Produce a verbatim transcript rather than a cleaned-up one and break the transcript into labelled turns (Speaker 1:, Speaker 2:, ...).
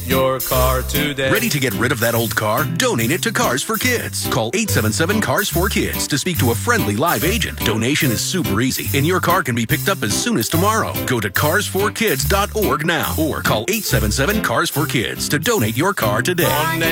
Speaker 1: your car today.
Speaker 2: Ready to get rid of that old car? Donate it to Cars for Kids. Call eight seven seven, C A R S four kids to speak to a friendly live agent. Donation is super easy, and your car can be picked up as soon as tomorrow. Go to cars for kids dot org now or call eight seven seven, C A R S four kids to donate your car today.